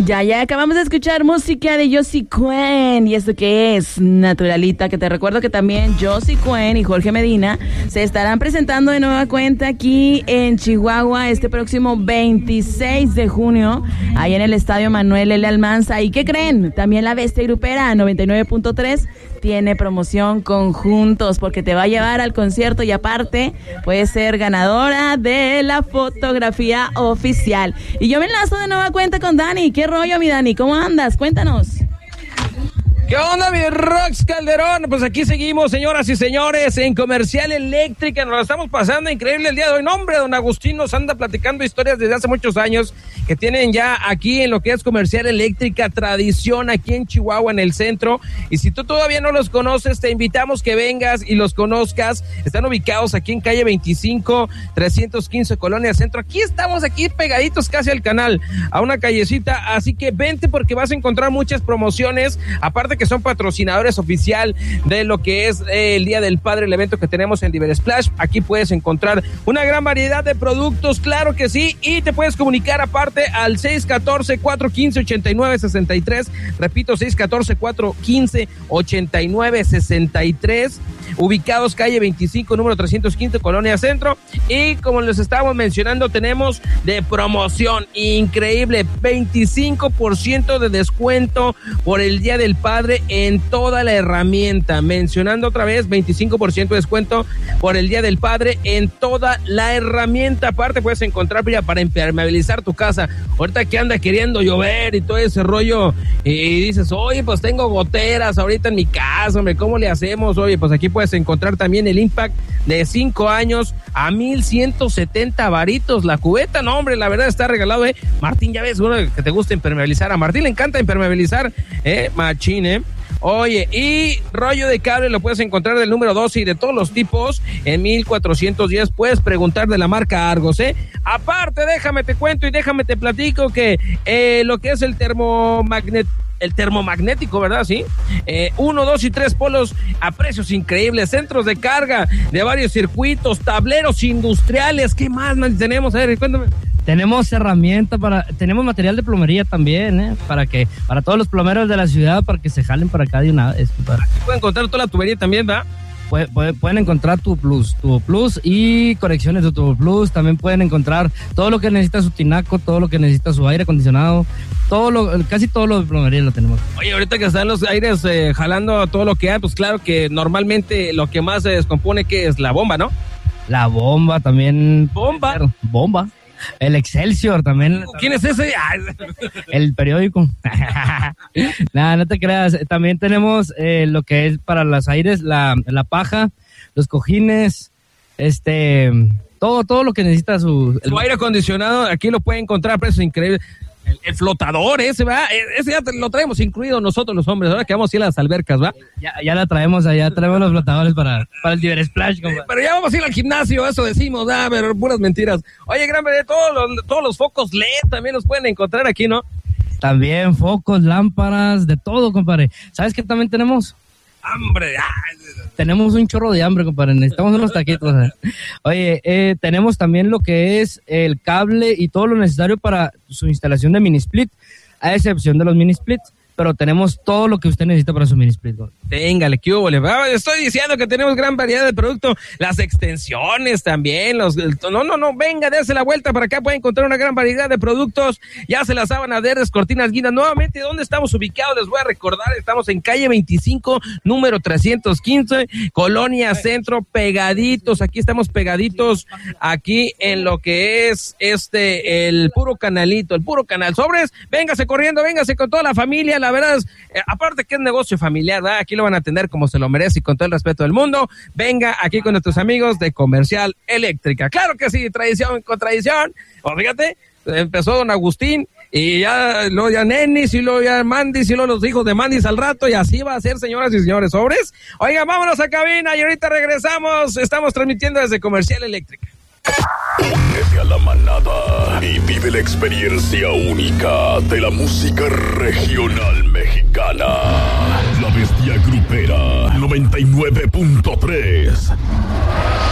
Ya acabamos de escuchar música de Josie Cuen. ¿Y esto qué es? Naturalita, que te recuerdo que también Josie Cuen y Jorge Medina se estarán presentando de nueva cuenta aquí en Chihuahua este próximo 26 de junio, ahí en el Estadio Manuel L. Almanza. ¿Y qué creen? También la Bestia Grupera 99.3 tiene promoción conjuntos porque te va a llevar al concierto y aparte puedes ser ganadora de la fotografía oficial. Y yo me enlazo de nueva cuenta con Dani. ¿Qué rollo, mi Dani? ¿Cómo andas? Cuéntanos. ¿Qué onda, mi Rox Calderón? Pues aquí seguimos, señoras y señores, en Comercial Eléctrica. Nos la estamos pasando increíble el día de hoy. No, hombre, don Agustín nos anda platicando historias desde hace muchos años que tienen ya aquí en lo que es Comercial Eléctrica, tradición aquí en Chihuahua, en el centro. Y si tú todavía no los conoces, te invitamos que vengas y los conozcas. Están ubicados aquí en calle 25, 315, Colonia Centro. Aquí estamos, aquí pegaditos casi al canal, a una callecita. Así que vente porque vas a encontrar muchas promociones. Aparte que son patrocinadores oficial de lo que es el Día del Padre, el evento que tenemos en Diver Splash. Aquí puedes encontrar una gran variedad de productos, claro que sí, y te puedes comunicar aparte al 614-415-8963, repito, 614-415-8963, ubicados calle 25, número 315, Colonia Centro. Y como les estábamos mencionando, tenemos de promoción increíble, 25% de descuento por el Día del Padre en toda la herramienta. Mencionando otra vez, 25% de descuento por el Día del Padre en toda la herramienta. Aparte puedes encontrar, mira, para impermeabilizar tu casa. Ahorita que anda queriendo llover y todo ese rollo, y dices, oye, pues tengo goteras ahorita en mi casa, hombre, ¿cómo le hacemos? Oye, pues aquí puedes encontrar también el Impact de 5 años a 1,170 varitos la cubeta. No, hombre, la verdad está regalado, Martín, ya ves, uno que te gusta impermeabilizar. A Martín le encanta impermeabilizar, machín, Oye, y rollo de cable lo puedes encontrar del número 12 y de todos los tipos en 1,410. Puedes preguntar de la marca Argos, Aparte, déjame te cuento y déjame te platico que lo que es el termomagnético, ¿verdad? Sí. 1, 2 y 3 polos a precios increíbles, centros de carga de varios circuitos, tableros industriales. ¿Qué más tenemos? A ver, cuéntame. Tenemos herramientas tenemos material de plomería también, para todos los plomeros de la ciudad, para que se jalen para acá de una vez. Pueden encontrar toda la tubería también, ¿verdad? Pueden encontrar Tubo Plus y conexiones de Tubo Plus. También pueden encontrar todo lo que necesita su tinaco, todo lo que necesita su aire acondicionado, casi todo lo de plomería lo tenemos. Oye, ahorita que están los aires jalando todo lo que hay, pues claro que normalmente lo que más se descompone que es la bomba, ¿no? La bomba también. Bomba. El Excelsior también. ¿Quién es ese? El periódico. Nada, no te creas. También tenemos lo que es para los aires, la paja, los cojines, todo lo que necesita su aire acondicionado. Aquí lo puede encontrar a precios increíbles. El flotador ese, ¿va? Ese ya lo traemos incluido nosotros los hombres, ahora que vamos a ir a las albercas, ¿va? Ya la traemos allá, traemos los flotadores para el Diver Splash, compa. Pero ya vamos a ir al gimnasio, eso decimos, pero puras mentiras. Oye, gran verdad, todos los focos LED también los pueden encontrar aquí, ¿no? También focos, lámparas, de todo, compadre. ¿Sabes qué también tenemos? ¡Hambre! Tenemos un chorro de hambre, compadre. Necesitamos unos taquitos. Oye, tenemos también lo que es el cable y todo lo necesario para su instalación de mini split, a excepción de los mini splits. Pero tenemos todo lo que usted necesita para su mini split. Téngale, ¿qué hubo? Estoy diciendo que tenemos gran variedad de productos, las extensiones también, venga, dése la vuelta para acá, puede encontrar una gran variedad de productos, ya se las sábanas verdes, cortinas guindas. Nuevamente, ¿dónde estamos ubicados? Les voy a recordar, estamos en calle 25, número 315, Colonia Centro, pegaditos, aquí estamos pegaditos, aquí en lo que es el puro canalito, el puro canal. Sobres, véngase corriendo, véngase con toda la familia. La verdad es, aparte que es negocio familiar, ¿verdad? Aquí lo van a atender como se lo merece y con todo el respeto del mundo. Venga aquí con nuestros amigos de Comercial Eléctrica. Claro que sí, tradición con tradición. O fíjate, empezó don Agustín y luego ya Nenis y luego ya Mandis y luego los hijos de Mandis al rato, y así va a ser, señoras y señores. Sobres. Oigan, vámonos a cabina y ahorita regresamos. Estamos transmitiendo desde Comercial Eléctrica. Únete a la manada y vive la experiencia única de la música regional mexicana. La Bestia Grupera 99.3.